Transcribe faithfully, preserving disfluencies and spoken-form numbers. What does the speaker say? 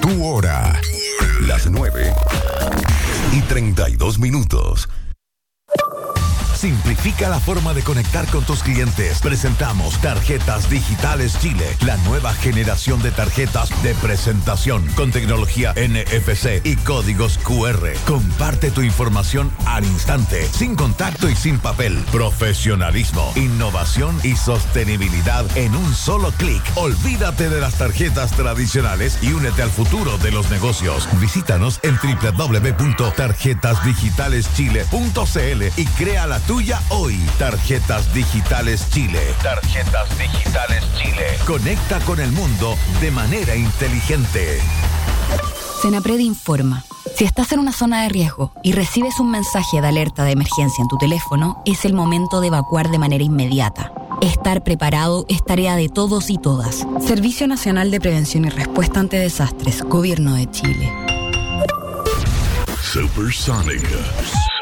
Tu hora. Las nueve y treinta y dos minutos. Simplifica la forma de conectar con tus clientes. Presentamos Tarjetas Digitales Chile, la nueva generación de tarjetas de presentación con tecnología N F C y códigos Q R. Comparte tu información al instante, sin contacto y sin papel. Profesionalismo, innovación y sostenibilidad en un solo clic. Olvídate de las tarjetas tradicionales y únete al futuro de los negocios. Visítanos en doble u doble u doble u punto tarjetas digitales chile punto c l y crea la tuya hoy. Tarjetas Digitales Chile. Tarjetas Digitales Chile. Conecta con el mundo de manera inteligente. Senapred informa. Si estás en una zona de riesgo y recibes un mensaje de alerta de emergencia en tu teléfono, es el momento de evacuar de manera inmediata. Estar preparado es tarea de todos y todas. Servicio Nacional de Prevención y Respuesta ante Desastres, Gobierno de Chile. Supersónica.